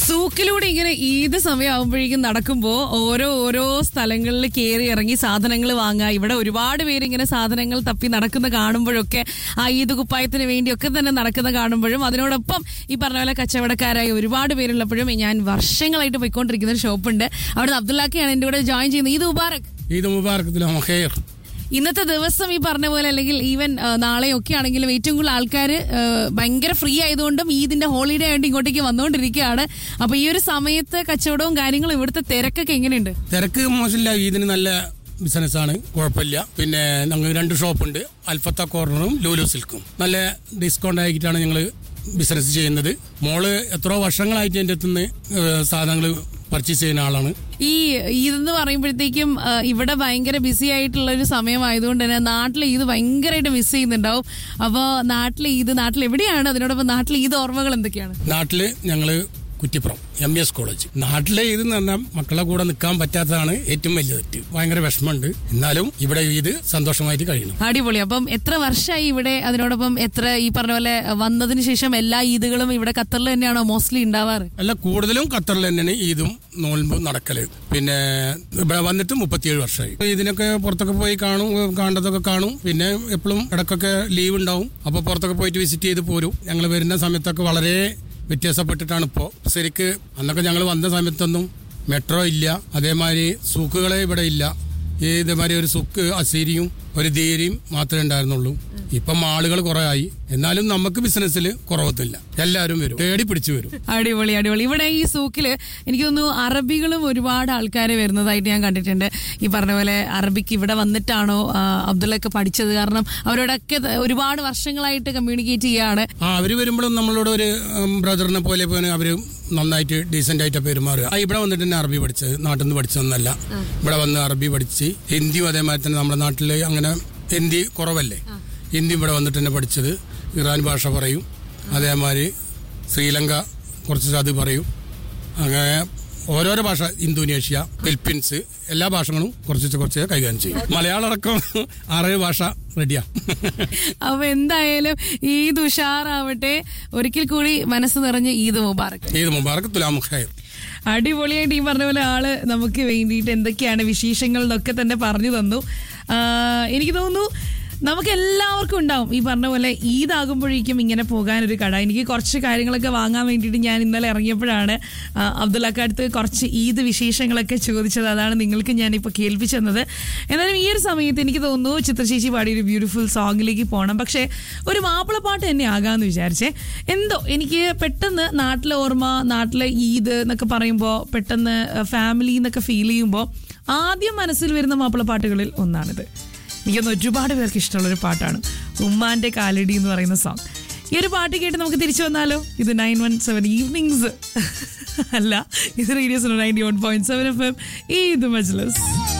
സൂക്കിലൂടെ ഇങ്ങനെ ഈദ് സമയമാകുമ്പോഴേക്കും നടക്കുമ്പോൾ ഓരോ സ്ഥലങ്ങളിൽ കയറി ഇറങ്ങി സാധനങ്ങൾ വാങ്ങുക. ഇവിടെ ഒരുപാട് പേര് ഇങ്ങനെ സാധനങ്ങൾ തപ്പി നടക്കുന്ന കാണുമ്പോഴൊക്കെ ആ ഈദ് കുപ്പായത്തിന് വേണ്ടിയൊക്കെ തന്നെ നടക്കുന്ന കാണുമ്പോഴും അതിനോടൊപ്പം ഈ പറഞ്ഞ പോലെ കച്ചവടക്കാരായി ഒരുപാട് പേരുള്ളപ്പോഴും ഞാൻ വർഷങ്ങളായിട്ട് പോയിക്കൊണ്ടിരിക്കുന്ന ഒരു ഷോപ്പുണ്ട്. അവിടെ അബ്ദുല്ലാക്കയാണ് എൻ്റെ കൂടെ ജോയിൻ ചെയ്യുന്നത്. ഈദ് മുബാറക്. ഈദ് മുബാറക്. ഇന്നത്തെ ദിവസം ഈ പറഞ്ഞ പോലെ അല്ലെങ്കിൽ ഈവൻ നാളെയൊക്കെ ആണെങ്കിലും ഏറ്റവും കൂടുതൽ ആൾക്കാർ ഭയങ്കര ഫ്രീ ആയതുകൊണ്ടും ഈദിന്റെ ഹോളിഡേ ആയിട്ട് ഇങ്ങോട്ടേക്ക് വന്നുകൊണ്ടിരിക്കുകയാണ്. അപ്പൊ ഈ ഒരു സമയത്ത് കച്ചവടവും കാര്യങ്ങളും ഇവിടുത്തെ തിരക്കൊക്കെ എങ്ങനെയുണ്ട്? തിരക്ക് മോശമില്ല, ഈദിന് നല്ല ബിസിനസ്സാണ്, കുഴപ്പമില്ല. പിന്നെ ഞങ്ങൾ 2 ഷോപ്പുണ്ട്, അൽഫത്ത കോർണറും ലൂലു സിൽക്കും. നല്ല ഡിസ്കൗണ്ട് ആക്കിയിട്ടാണ് ഞങ്ങൾ ബിസിനസ് ചെയ്യുന്നത്. മോള് എത്രയോ വർഷങ്ങളായിട്ട് എൻ്റെ അടുത്ത് നിന്ന് സാധനങ്ങൾ പർച്ചേസ് ചെയ്യുന്ന ആളാണ്. ഈ ഈദെന്ന് പറയുമ്പോഴത്തേക്കും ഇവിടെ ഭയങ്കര ബിസി ആയിട്ടുള്ള ഒരു സമയമായതുകൊണ്ട് തന്നെ നാട്ടിൽ ഈദ് ഭയങ്കരമായിട്ട് മിസ് ചെയ്യുന്നുണ്ടാവും. അപ്പോൾ നാട്ടിൽ എവിടെയാണ്? അതിനോടൊപ്പം നാട്ടിൽ ഈദ് ഓർമ്മകൾ എന്തൊക്കെയാണ്? നാട്ടില് ഞങ്ങള് കുറ്റിപ്പുറം MES കോളേജ്. നാട്ടിലെ ഈദ് എന്ന് പറഞ്ഞാൽ മക്കളെ കൂടെ നിൽക്കാൻ പറ്റാത്തതാണ് ഏറ്റവും വലിയ തെറ്റ്. ഭയങ്കര വിഷമമുണ്ട്. എന്നാലും ഇവിടെ ഈദ് സന്തോഷമായിട്ട് കഴിയണം. അടിപൊളി. അപ്പം എത്ര വർഷമായി ഇവിടെ? അതിനോടൊപ്പം എത്ര ഈ പറഞ്ഞ പോലെ വന്നതിന് ശേഷം എല്ലാ ഈദുകളും ഇവിടെ ഖത്തറിൽ തന്നെയാണോ മോസ്റ്റ്ലി ഉണ്ടാവാറ്? അല്ല, കൂടുതലും ഖത്തറിൽ തന്നെയാണ് ഈദും നോൽമ്പും നടക്കല്. പിന്നെ ഇവിടെ വന്നിട്ട് 37 വർഷമായി. ഇതിനൊക്കെ പുറത്തൊക്കെ പോയി കാണേണ്ടതൊക്കെ കാണും. പിന്നെ എപ്പോഴും ഇടയ്ക്കൊക്കെ ലീവ് ഉണ്ടാവും. അപ്പോൾ പുറത്തൊക്കെ പോയിട്ട് വിസിറ്റ് ചെയ്ത് പോരും. ഞങ്ങൾ വരുന്ന സമയത്തൊക്കെ വളരെ വ്യത്യാസപ്പെട്ടിട്ടാണ് ഇപ്പോൾ. ശരിക്ക് അന്നൊക്കെ ഞങ്ങൾ വന്ന സമയത്തൊന്നും മെട്രോ ഇല്ല, അതേമാതിരി സൂക്കുകളെ ഇവിടെ ഇല്ല. ഇതേമാതിരി ഒരു സുക്ക് അസീരിയും ഒരു ധീരിയും മാത്രമേ ഉണ്ടായിരുന്നുള്ളൂ. ഇപ്പം ആളുകൾ കുറെ ആയി. എന്നാലും നമുക്ക് ബിസിനസ്സിൽ കുറവത്തില്ല, എല്ലാവരും വരും, തേടി പിടിച്ചു വരും. അടിപൊളി. ഇവിടെ ഈ സൂക്കില് എനിക്ക് തോന്നുന്നു അറബികളും ഒരുപാട് ആൾക്കാർ വരുന്നതായിട്ട് ഞാൻ കണ്ടിട്ടുണ്ട്. ഈ പറഞ്ഞ പോലെ അറബിക്ക് ഇവിടെ വന്നിട്ടാണോ അബ്ദുള്ളൊക്കെ പഠിച്ചത്? കാരണം അവരോടൊക്കെ ഒരുപാട് വർഷങ്ങളായിട്ട് കമ്മ്യൂണിക്കേറ്റ് ചെയ്യാണ്. അവര് വരുമ്പോഴും നമ്മളോട് ഒരു ബ്രദറിനെ പോലെ അവര് നന്നായിട്ട് ഡീസന്റ് ആയിട്ട് പെരുമാറുക. ഇവിടെ വന്നിട്ട് തന്നെ അറബി പഠിച്ചത്, നാട്ടിൽ നിന്ന് പഠിച്ചതൊന്നല്ല. ഇവിടെ വന്ന് അറബി പഠിച്ച് ഹിന്ദിയും അതേമാതിരി തന്നെ നമ്മുടെ നാട്ടിൽ അങ്ങനെ ഹിന്ദി കുറവല്ലേ, ഹിന്ദി ഇവിടെ വന്നിട്ട് തന്നെ പഠിച്ചത്. ഇറാൻ ഭാഷ പറയും, അതേമാതിരി ശ്രീലങ്ക കുറച്ച് അത് പറയും. അങ്ങനെ ഓരോരോ ഭാഷ, ഇന്തോനേഷ്യ, ഫിലിപ്പീൻസ്, എല്ലാ ഭാഷകളും കുറച്ച് കൈകാര്യം ചെയ്യും. മലയാളം അടക്കം 6 ഭാഷ റെഡിയാ. അപ്പൊ എന്തായാലും ഈദ് ഉഷാറാവട്ടെ. ഒരിക്കൽ കൂടി മനസ്സ് നിറഞ്ഞ് ഈദ് മുബാറക്. ഈദ് മുബാറക്, തുലാം ഖൈർ. അടിപൊളിയായിട്ട് ഈ പറഞ്ഞ പോലെ ആള് നമുക്ക് വേണ്ടിയിട്ട് എന്തൊക്കെയാണ് വിശേഷങ്ങൾ എന്നൊക്കെ തന്നെ പറഞ്ഞു തന്നു. എനിക്ക് തോന്നുന്നു നമുക്ക് എല്ലാവർക്കും ഉണ്ടാവും ഈ പറഞ്ഞ പോലെ ഈദാകുമ്പോഴേക്കും ഇങ്ങനെ പോകാനൊരു കട. എനിക്ക് കുറച്ച് കാര്യങ്ങളൊക്കെ വാങ്ങാൻ വേണ്ടിയിട്ട് ഞാൻ ഇന്നലെ ഇറങ്ങിയപ്പോഴാണ് അബ്ദുള്ളക്ക് അടുത്ത് കുറച്ച് ഈദ് വിശേഷങ്ങളൊക്കെ ചോദിച്ചത്. അതാണ് നിങ്ങൾക്ക് ഞാനിപ്പോൾ കേൾപ്പിച്ചു തന്നത്. എന്നാലും ഈ ഒരു സമയത്ത് എനിക്ക് തോന്നുന്നു ചിത്രചേച്ചി പാടിയൊരു ബ്യൂട്ടിഫുൾ സോങ്ങിലേക്ക് പോകണം. പക്ഷേ ഒരു മാപ്പിളപ്പാട്ട് തന്നെ ആകാമെന്ന് വിചാരിച്ചേ. എന്തോ എനിക്ക് പെട്ടെന്ന് നാട്ടിലെ ഓർമ്മ, നാട്ടിലെ ഈദ് എന്നൊക്കെ പറയുമ്പോൾ പെട്ടെന്ന് ഫാമിലി എന്നൊക്കെ ഫീൽ ചെയ്യുമ്പോൾ ആദ്യം മനസ്സിൽ വരുന്ന മാപ്പിളപ്പാട്ടുകളിൽ ഒന്നാണിത്. എനിക്കൊന്ന് ഒരുപാട് പേർക്ക് ഇഷ്ടമുള്ളൊരു പാട്ടാണ് ഉമ്മാന്റെ കാലടി എന്ന് പറയുന്ന സോങ്. ഈ ഒരു പാട്ട് കേട്ട് നമുക്ക് തിരിച്ചു വന്നാലോ? ഇത് 917 ഈവനിങ്സ് അല്ല, ഇത് റേഡിയോ 91.7 FM ഈദ് മജ്ലിസ്.